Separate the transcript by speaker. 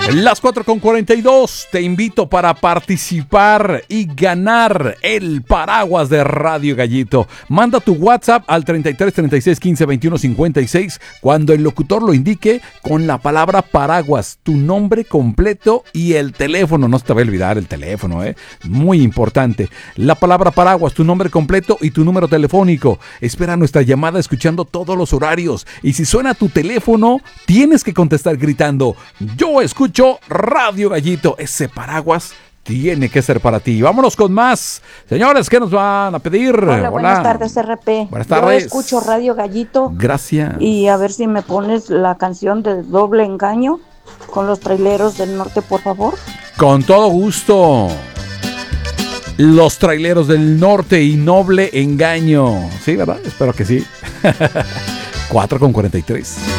Speaker 1: Las 4:42, te invito para participar y ganar el paraguas de Radio Gallito. Manda tu WhatsApp al 33 36 15 21 56 cuando el locutor lo indique con la palabra paraguas, tu nombre completo y el teléfono. No se te va a olvidar el teléfono, muy importante. La palabra paraguas, tu nombre completo y tu número telefónico. Espera nuestra llamada escuchando todos los horarios. Y si suena tu teléfono, tienes que contestar gritando: yo escucho Radio Gallito. Ese paraguas tiene que ser para ti. Vámonos con más. Señores, ¿qué nos van a pedir?
Speaker 2: Hola. Buenas tardes, RP.
Speaker 1: Buenas tardes.
Speaker 2: Yo escucho Radio Gallito.
Speaker 1: Gracias.
Speaker 2: Y a ver si me pones la canción de Doble Engaño con los Traileros del Norte, por favor.
Speaker 1: Con todo gusto. Los Traileros del Norte y Noble Engaño. Sí, ¿verdad? Espero que sí. 4:43.